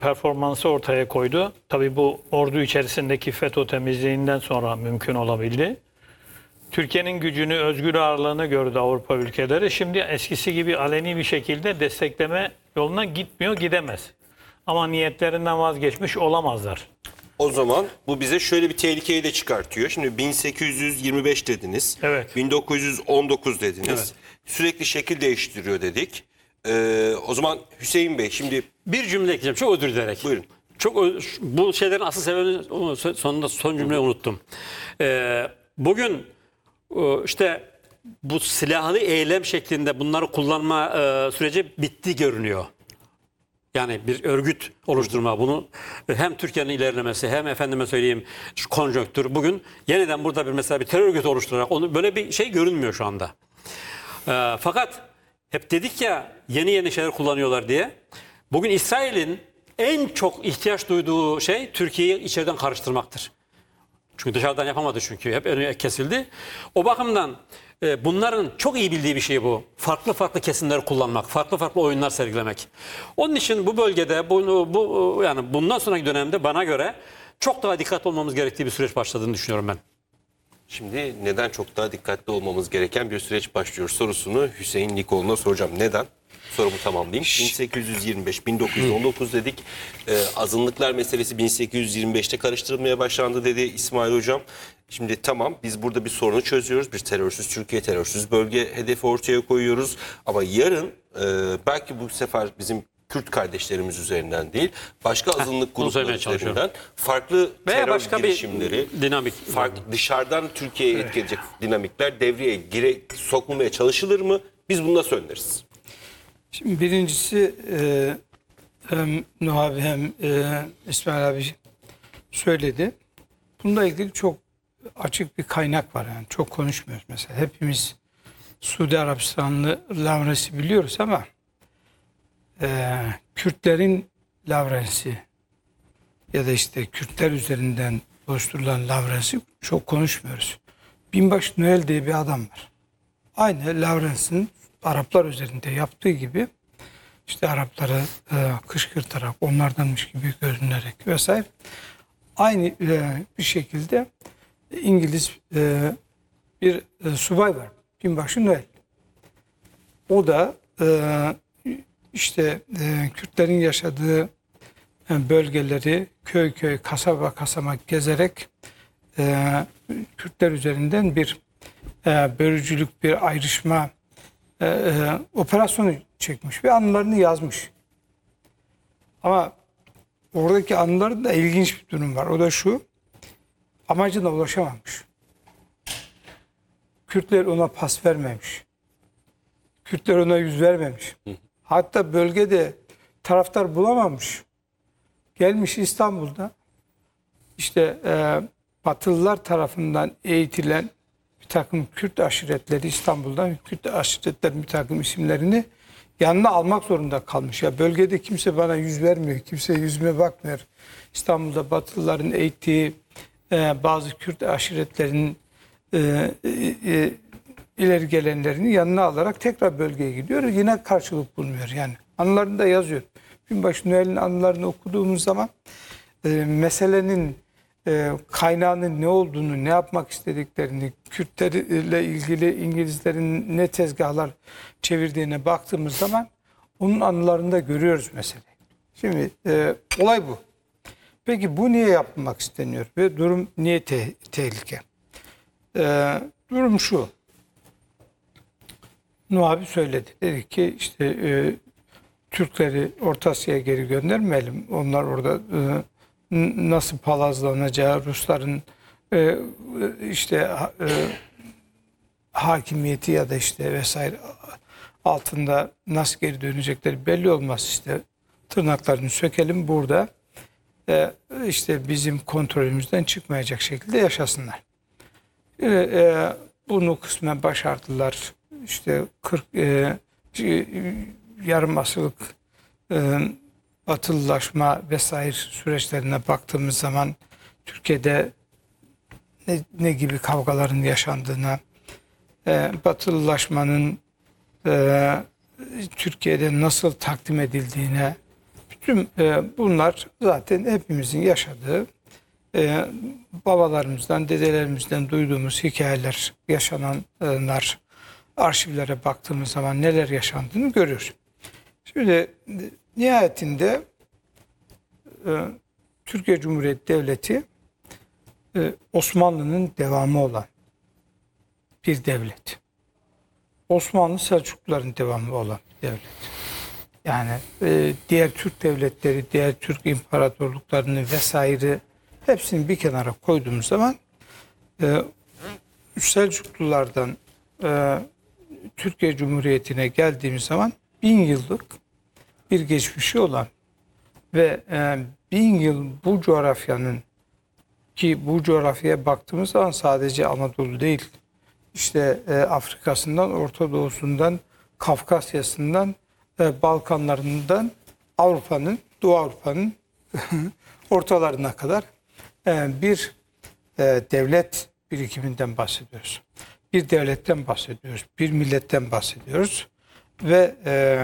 performansı ortaya koydu. Tabii bu ordu içerisindeki FETÖ temizliğinden sonra mümkün olabildi. Türkiye'nin gücünü, özgür ağırlığını gördü Avrupa ülkeleri. Şimdi eskisi gibi aleni bir şekilde destekleme yoluna gitmiyor, gidemez. Ama niyetlerinden vazgeçmiş olamazlar. O zaman bu bize şöyle bir tehlikeyi de çıkartıyor. Şimdi 1825 dediniz. Evet. 1919 dediniz. Evet. Sürekli şekil değiştiriyor dedik. O zaman Hüseyin Bey şimdi Bir cümle ekleyeceğim. Çok özür dilerik. buyurun. Bu şeylerin asıl sebebini sonunda son cümleyi unuttum. Bugün işte bu silahlı eylem şeklinde bunları kullanma süreci bitti görünüyor. Yani bir örgüt oluşturma, bunu hem Türkiye'nin ilerlemesi hem efendime söyleyeyim şu konjonktür bugün yeniden burada bir mesela bir terör örgütü oluşturarak onu böyle bir şey görünmüyor şu anda. Fakat hep dedik ya yeni şeyler kullanıyorlar diye. Bugün İsrail'in en çok ihtiyaç duyduğu şey Türkiye'yi içeriden karıştırmaktır. Çünkü dışarıdan yapamadı çünkü. Hep önü kesildi. O bakımdan bunların çok iyi bildiği bir şey bu. Farklı farklı kesimleri kullanmak, farklı farklı oyunlar sergilemek. Onun için bu bölgede yani bundan sonraki dönemde bana göre çok daha dikkatli olmamız gerektiği bir süreç başladığını düşünüyorum ben. Şimdi neden çok daha dikkatli olmamız gereken bir süreç başlıyor sorusunu Hüseyin Likoğlu'na soracağım. Neden? Sorumu tamamlayayım. 1825-1919 dedik. Azınlıklar meselesi 1825'te karıştırılmaya başlandı dedi İsmail Hocam. Şimdi tamam biz burada bir sorunu çözüyoruz. Bir terörsüz Türkiye, terörsüz bölge hedefi ortaya koyuyoruz. Ama yarın belki bu sefer bizim Kürt kardeşlerimiz üzerinden değil, başka azınlık grupları üzerinden farklı veya terör başka girişimleri, bir dinamik, farklı dışarıdan Türkiye'ye etkileyecek dinamikler devreye sokulmaya çalışılır mı? Biz bunu nasıl önleriz? Şimdi birincisi hem Nuh abi hem İsmail abi söyledi. Bununla ilgili çok açık bir kaynak var. Yani çok konuşmuyoruz mesela. Hepimiz Suudi Arabistanlı Lavrensi biliyoruz ama Kürtlerin Lavrensi ya da işte Kürtler üzerinden oluşturulan Lavrensi çok konuşmuyoruz. Binbaşı Noel diye bir adam var. Aynı Lavrensi'nin Araplar üzerinde yaptığı gibi işte Arapları kışkırtarak onlardanmış gibi görünerek vesaire aynı bir şekilde İngiliz bir subay var. Binbaşı Noel. O da işte Kürtlerin yaşadığı bölgeleri köy köy kasaba kasaba gezerek Kürtler üzerinden bir bölücülük, bir ayrışma operasyonu çekmiş ve anılarını yazmış. Ama oradaki anılarında ilginç bir durum var. O da şu, amacına ulaşamamış. Kürtler ona pas vermemiş. Kürtler ona yüz vermemiş. Hatta bölgede taraftar bulamamış. Gelmiş İstanbul'da işte Batılılar tarafından eğitilen bir takım Kürt aşiretleri İstanbul'dan Kürt aşiretlerin bir takım isimlerini yanına almak zorunda kalmış. Ya bölgede kimse bana yüz vermiyor, kimse yüzüme bakmıyor. İstanbul'da Batılıların eğittiği bazı Kürt aşiretlerinin ileri gelenlerini yanına alarak tekrar bölgeye gidiyor. Yine karşılık bulmuyor yani. Anılarında yazıyor. Binbaşı Noel'in anılarını okuduğumuz zaman meselenin kaynağının ne olduğunu, ne yapmak istediklerini, Kürtlerle ilgili İngilizlerin ne tezgahlar çevirdiğine baktığımız zaman onun anılarında görüyoruz meseleyi. Şimdi olay bu. Peki bu niye yapılmak isteniyor ve durum niye tehlike? Durum şu. Nuh abi söyledi. Dedi ki işte Türkleri Orta Asya'ya geri göndermeyelim. Onlar orada nasıl palazlanacağı, Rusların işte hakimiyeti ya da işte vesaire altında nasıl geri dönecekleri belli olmaz. İşte tırnaklarını sökelim burada işte bizim kontrolümüzden çıkmayacak şekilde yaşasınlar. Bunu kısmen başardılar. İşte 40 yarım asırlık batılılaşma vesaire süreçlerine baktığımız zaman Türkiye'de ne gibi kavgaların yaşandığına, batılılaşmanın Türkiye'de nasıl takdim edildiğine, Tüm bunlar zaten hepimizin yaşadığı, babalarımızdan, dedelerimizden duyduğumuz hikayeler, yaşananlar, arşivlere baktığımız zaman neler yaşandığını görüyoruz. Şimdi nihayetinde Türkiye Cumhuriyeti Devleti Osmanlı'nın devamı olan bir devlet. Osmanlı Selçukluların devamı olan bir devlet. Yani diğer Türk devletleri, diğer Türk imparatorluklarını vesaire hepsini bir kenara koyduğumuz zaman Selçuklulardan Türkiye Cumhuriyeti'ne geldiğimiz zaman 1000 yıllık bir geçmişi olan ve 1000 yıl bu coğrafyanın, ki bu coğrafyaya baktığımız zaman sadece Anadolu değil, işte Afrika'sından, Orta Doğu'sundan, Kafkasya'sından, Balkanlarından, Avrupa'nın, Doğu Avrupa'nın ortalarına kadar bir devlet birikiminden bahsediyoruz. Bir devletten bahsediyoruz, bir milletten bahsediyoruz ve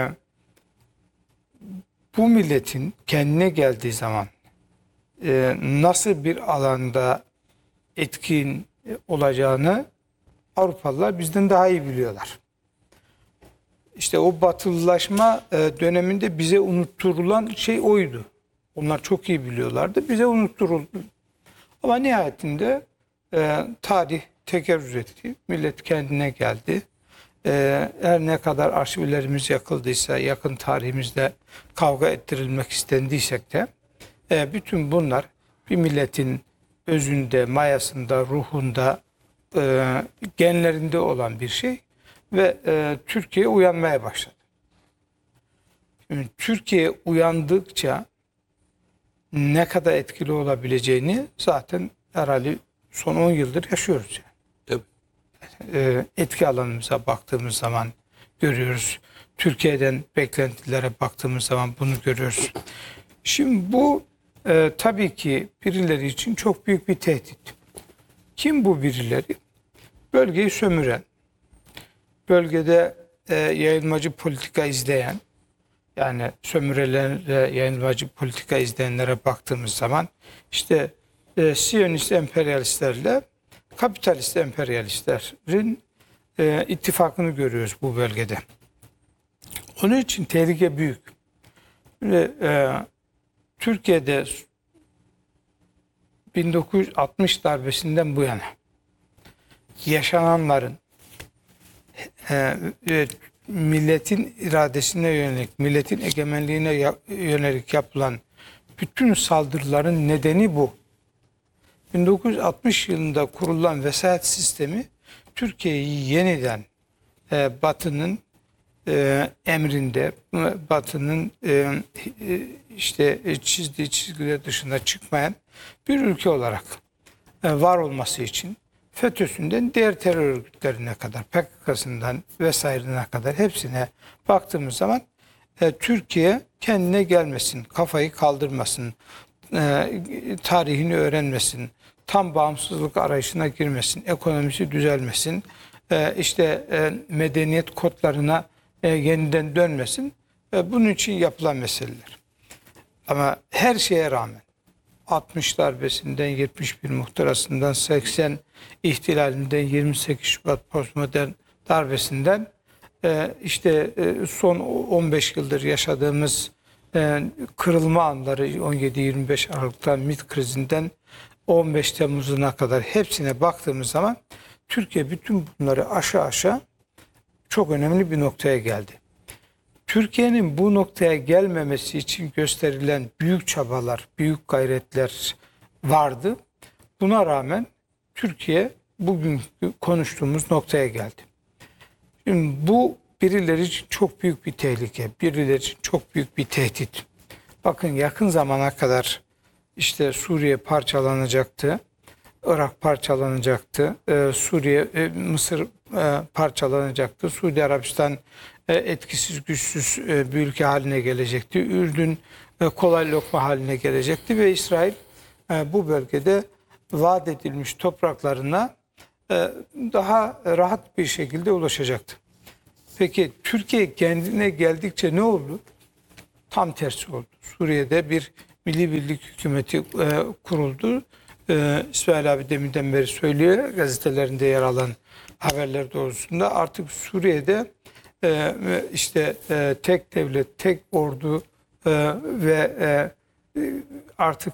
bu milletin kendine geldiği zaman nasıl bir alanda etkin olacağını Avrupalılar bizden daha iyi biliyorlar. İşte o batılılaşma döneminde bize unutturulan şey oydu. Onlar çok iyi biliyorlardı, bize unutturuldu. Ama nihayetinde tarih tekerrür etti, millet kendine geldi. Her ne kadar arşivlerimiz yakıldıysa, yakın tarihimizde kavga ettirilmek istendiysek de bütün bunlar bir milletin özünde, mayasında, ruhunda, genlerinde olan bir şey ve Türkiye uyanmaya başladı. Şimdi Türkiye uyandıkça ne kadar etkili olabileceğini zaten herhalde son 10 yıldır yaşıyoruz. Yani. Etki alanımıza baktığımız zaman görüyoruz. Türkiye'den beklentilere baktığımız zaman bunu görüyoruz. Şimdi bu tabii ki birileri için çok büyük bir tehdit. Kim bu birileri? Bölgeyi sömüren, bölgede yayılmacı politika izleyen, yani sömürülerle yayılmacı politika izleyenlere baktığımız zaman işte Siyonist emperyalistlerle kapitalist emperyalistlerin ittifakını görüyoruz bu bölgede. Onun için tehlike büyük. Şimdi, Türkiye'de 1960 darbesinden bu yana yaşananların milletin iradesine yönelik, milletin egemenliğine yönelik yapılan bütün saldırıların nedeni bu. 1960 yılında kurulan vesayet sistemi Türkiye'yi yeniden Batı'nın emrinde, Batı'nın işte çizdiği çizgiler dışında çıkmayan bir ülke olarak var olması için FETÖ'sünden diğer terör örgütlerine kadar, PKK'sından vesairine kadar hepsine baktığımız zaman Türkiye kendine gelmesin, kafayı kaldırmasın, tarihini öğrenmesin, tam bağımsızlık arayışına girmesin, ekonomisi düzelmesin, işte medeniyet kodlarına yeniden dönmesin. Bunun için yapılan meseleler. Ama her şeye rağmen 60 darbesinden 71 muhtırasından 80 ihtilalinden 28 Şubat postmodern darbesinden işte son 15 yıldır yaşadığımız kırılma anları 17-25 Aralık'tan MİT krizinden 15 Temmuz'una kadar hepsine baktığımız zaman Türkiye bütün bunları aşağı çok önemli bir noktaya geldi. Türkiye'nin bu noktaya gelmemesi için gösterilen büyük çabalar, büyük gayretler vardı. Buna rağmen Türkiye bugün konuştuğumuz noktaya geldi. Şimdi bu birileri için çok büyük bir tehlike, birileri için çok büyük bir tehdit. Bakın yakın zamana kadar işte Suriye parçalanacaktı, Irak parçalanacaktı, Mısır parçalanacaktı, Suudi Arabistan etkisiz güçsüz bir ülke haline gelecekti, Ürdün kolay lokma haline gelecekti ve İsrail bu bölgede vaat edilmiş topraklarına daha rahat bir şekilde ulaşacaktı. Peki Türkiye kendine geldikçe ne oldu? tam tersi oldu. Suriye'de bir milli birlik hükümeti kuruldu. İsmail abi deminden beri söylüyor, gazetelerinde yer alan haberler doğrusunda artık Suriye'de tek devlet, tek ordu ve artık